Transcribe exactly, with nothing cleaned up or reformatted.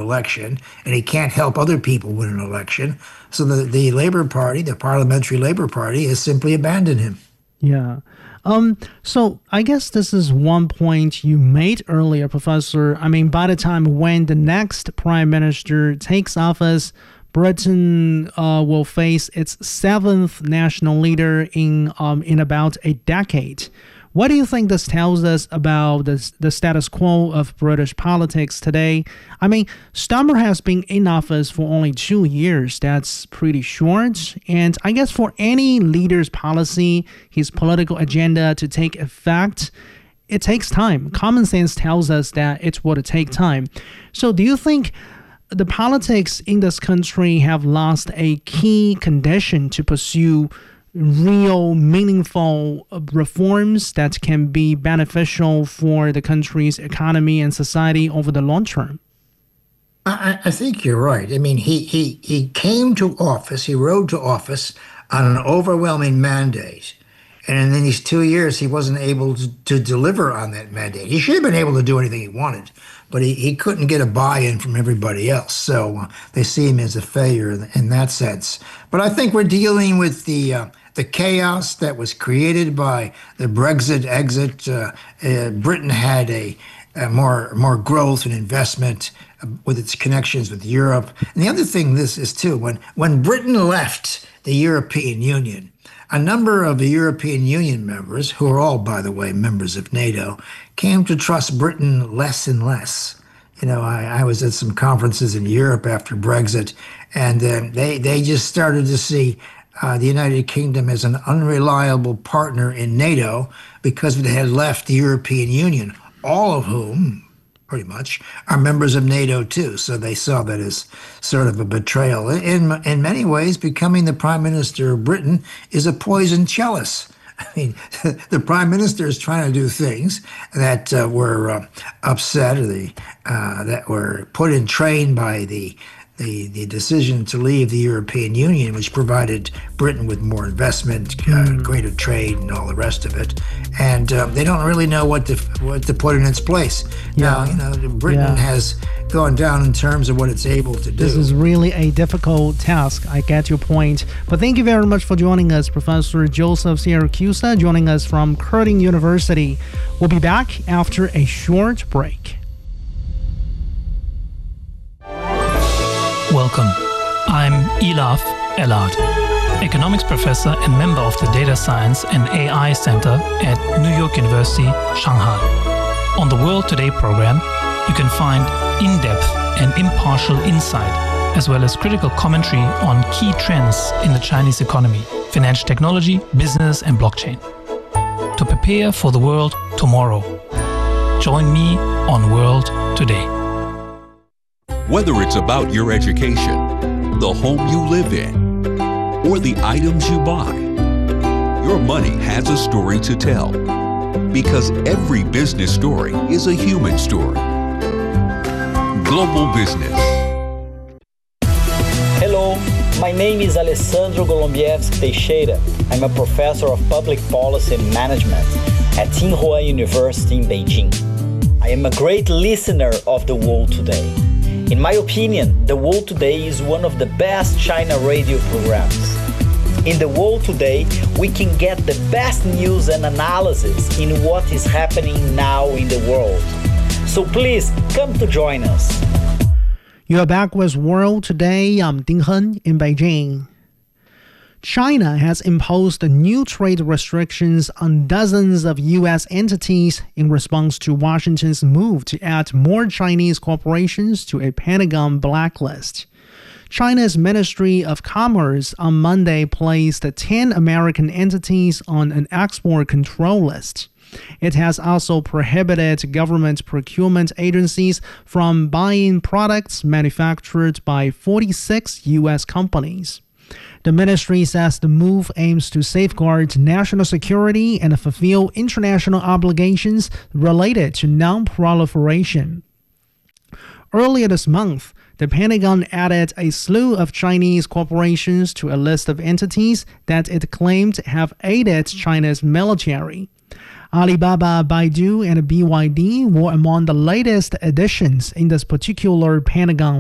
election, and he can't help other people win an election. So the, the Labor Party, the Parliamentary Labor Party, has simply abandoned him. Yeah. Um, so I guess this is one point you made earlier, Professor. I mean, by the time when the next prime minister takes office, Britain uh, will face its seventh national leader in um, in about a decade. What do you think this tells us about the, the status quo of British politics today? I mean, Starmer has been in office for only two years. That's pretty short. And I guess for any leader's policy, his political agenda to take effect, it takes time. Common sense tells us that it would take time. So do you think the politics in this country have lost a key condition to pursue real, meaningful reforms that can be beneficial for the country's economy and society over the long term? I, I think you're right. I mean, he, he, he came to office, he rode to office on an overwhelming mandate. And in these two years, he wasn't able to, to deliver on that mandate. He should have been able to do anything he wanted, but he, he couldn't get a buy-in from everybody else. So uh, they see him as a failure in, in that sense. But I think we're dealing with the uh, the chaos that was created by the Brexit exit. Uh, uh, Britain had a, a more more growth and investment uh, with its connections with Europe. And the other thing this is too, when when Britain left the European Union, a number of the European Union members, who are all, by the way, members of NATO, came to trust Britain less and less. You know, I, I was at some conferences in Europe after Brexit, and uh, they, they just started to see uh, the United Kingdom as an unreliable partner in NATO because it had left the European Union, all of whom, pretty much, are members of NATO too. So they saw that as sort of a betrayal. In, in many ways, becoming the Prime Minister of Britain is a poisoned chalice. I mean, the Prime Minister is trying to do things that uh, were uh, upset or the, uh, that were put in train by the The, the decision to leave the European Union, which provided Britain with more investment, uh, mm. greater trade, and all the rest of it. And uh, they don't really know what to what to put in its place. Yeah. Now, you know, Britain yeah. has gone down in terms of what it's able to do. This is really a difficult task. I get your point. But thank you very much for joining us, Professor Joseph Siracusa, joining us from Curtin University. We'll be back after a short break. Welcome. I'm Elaf Elad, economics professor and member of the Data Science and A I Center at New York University, Shanghai. On the World Today program, you can find in-depth and impartial insight, as well as critical commentary on key trends in the Chinese economy, financial technology, business, and blockchain. To prepare for the world tomorrow, join me on World Today. Whether it's about your education, the home you live in, or the items you buy, your money has a story to tell. Because every business story is a human story. Global Business. Hello, my name is Alessandro Golombieski Teixeira. I'm a professor of public policy and management at Tsinghua University in Beijing. I am a great listener of The World Today. In my opinion, The World Today is one of the best China radio programs. In The World Today, we can get the best news and analysis in what is happening now in the world. So please, come to join us. You are back with World Today. I'm Ding Hen in Beijing. China has imposed new trade restrictions on dozens of U S entities in response to Washington's move to add more Chinese corporations to a Pentagon blacklist. China's Ministry of Commerce on Monday placed ten American entities on an export control list. It has also prohibited government procurement agencies from buying products manufactured by forty-six U S companies. The ministry says the move aims to safeguard national security and fulfill international obligations related to non-proliferation. Earlier this month, the Pentagon added a slew of Chinese corporations to a list of entities that it claimed have aided China's military. Alibaba, Baidu, and B Y D were among the latest additions in this particular Pentagon